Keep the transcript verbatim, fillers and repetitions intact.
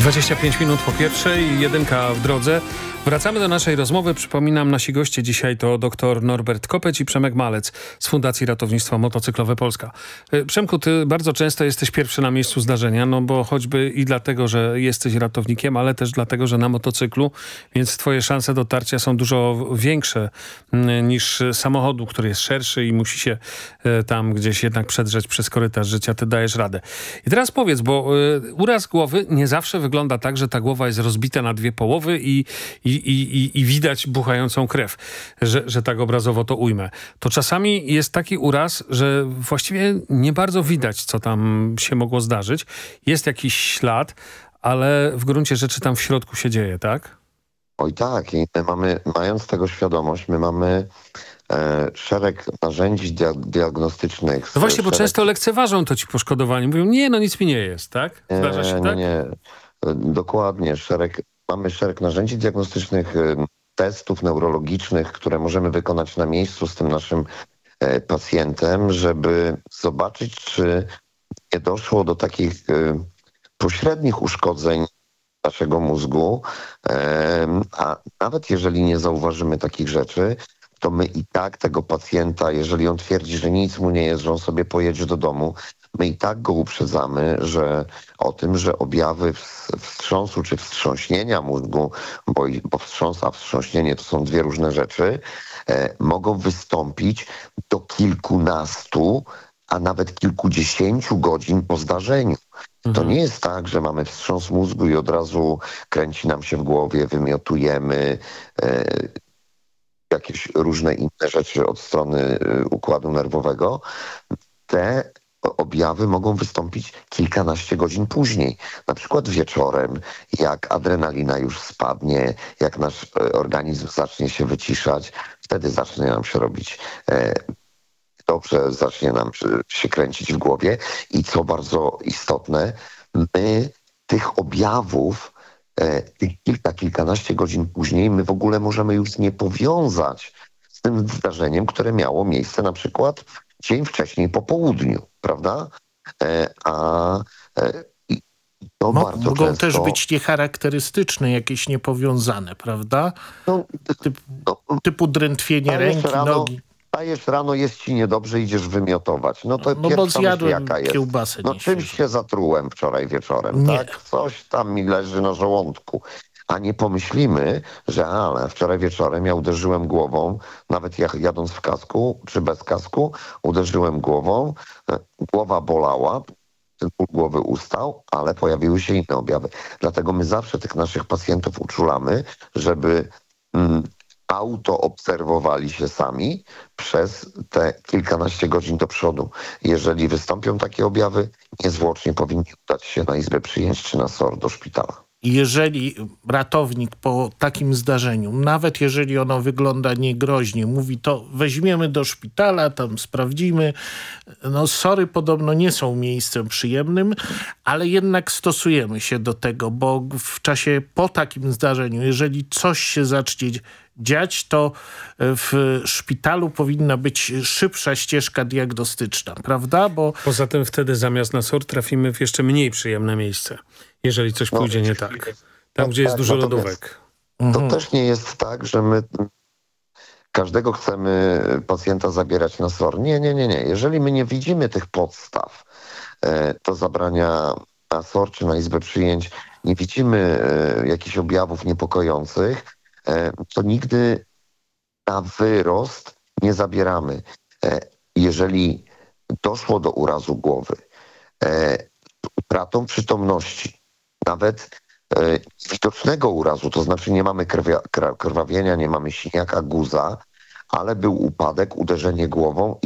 dwadzieścia pięć minut po pierwszej, jedynka w drodze. Wracamy do naszej rozmowy. Przypominam, nasi goście dzisiaj to dr Norbert Kopeć i Przemek Malec z Fundacji Ratownictwa Motocyklowe Polska. Przemku, ty bardzo często jesteś pierwszy na miejscu zdarzenia, no bo choćby i dlatego, że jesteś ratownikiem, ale też dlatego, że na motocyklu, więc twoje szanse dotarcia są dużo większe niż samochodu, który jest szerszy i musi się tam gdzieś jednak przedrzeć przez korytarz życia. Ty dajesz radę. I teraz powiedz, bo uraz głowy nie zawsze wygląda tak, że ta głowa jest rozbita na dwie połowy i, i, i, i widać buchającą krew, że, że tak obrazowo to ujmę. To czasami jest taki uraz, że właściwie nie bardzo widać, co tam się mogło zdarzyć. Jest jakiś ślad, ale w gruncie rzeczy tam w środku się dzieje, tak? Oj tak, i my mamy, mając tego świadomość, my mamy e, szereg narzędzi dia diagnostycznych. No właśnie, bo szereg... często lekceważą to ci poszkodowani. Mówią, nie, no nic mi nie jest, tak? Zdarza się nie, tak? Nie, nie, dokładnie. Szereg, mamy szereg narzędzi diagnostycznych, testów neurologicznych, które możemy wykonać na miejscu z tym naszym e, pacjentem, żeby zobaczyć, czy nie doszło do takich e, pośrednich uszkodzeń naszego mózgu, a nawet jeżeli nie zauważymy takich rzeczy, to my i tak tego pacjenta, jeżeli on twierdzi, że nic mu nie jest, że on sobie pojedzie do domu, my i tak go uprzedzamy, że o tym, że objawy wstrząsu czy wstrząśnienia mózgu, bo, bo wstrząs a wstrząśnienie to są dwie różne rzeczy, e, mogą wystąpić do kilkunastu, a nawet kilkudziesięciu godzin po zdarzeniu. To nie jest tak, że mamy wstrząs mózgu i od razu kręci nam się w głowie, wymiotujemy e, jakieś różne inne rzeczy od strony e, układu nerwowego. Te objawy mogą wystąpić kilkanaście godzin później. Na przykład wieczorem, jak adrenalina już spadnie, jak nasz e, organizm zacznie się wyciszać, wtedy zacznie nam się robić e, dobrze, zacznie nam się kręcić w głowie i co bardzo istotne, my tych objawów, e, tych kilka, kilkanaście godzin później, my w ogóle możemy już nie powiązać z tym zdarzeniem, które miało miejsce na przykład dzień wcześniej po południu, prawda? E, a e, i to Mo bardzo mogą często... też być niecharakterystyczne, jakieś niepowiązane, prawda? No, Typ, no, typu drętwienie ręki, rano, nogi. Stajesz rano, jest ci niedobrze, idziesz wymiotować. No to No bo pierwsza myśl zjadłem jaka jest? kiełbasę No nieświeżą. czymś się zatrułem wczoraj wieczorem, Nie. tak? Coś tam mi leży na żołądku. A nie pomyślimy, że ale wczoraj wieczorem ja uderzyłem głową, nawet jak jadąc w kasku czy bez kasku, uderzyłem głową, głowa bolała, ten ból głowy ustał, ale pojawiły się inne objawy. Dlatego my zawsze tych naszych pacjentów uczulamy, żeby mm, autoobserwowali się sami przez te kilkanaście godzin do przodu. Jeżeli wystąpią takie objawy, niezwłocznie powinni udać się na izbę przyjęć czy na S O R do szpitala. Jeżeli ratownik po takim zdarzeniu, nawet jeżeli ono wygląda niegroźnie, mówi to weźmiemy do szpitala, tam sprawdzimy. No sory podobno nie są miejscem przyjemnym, ale jednak stosujemy się do tego, bo w czasie po takim zdarzeniu, jeżeli coś się zacznie dziać, to w szpitalu powinna być szybsza ścieżka diagnostyczna, prawda? Bo poza tym wtedy zamiast na S O R trafimy w jeszcze mniej przyjemne miejsce, jeżeli coś pójdzie no, nie tak. Tam, no, gdzie jest tak, dużo natomiast lodówek. To mhm. też nie jest tak, że my każdego chcemy pacjenta zabierać na S O R. Nie, nie, nie, nie. Jeżeli my nie widzimy tych podstaw do zabrania na S O R czy na izbę przyjęć, nie widzimy jakichś objawów niepokojących, to nigdy na wyrost nie zabieramy. Jeżeli doszło do urazu głowy, utratą przytomności, nawet widocznego urazu, to znaczy nie mamy krwia, krwawienia, nie mamy siniaka, guza, ale był upadek, uderzenie głową i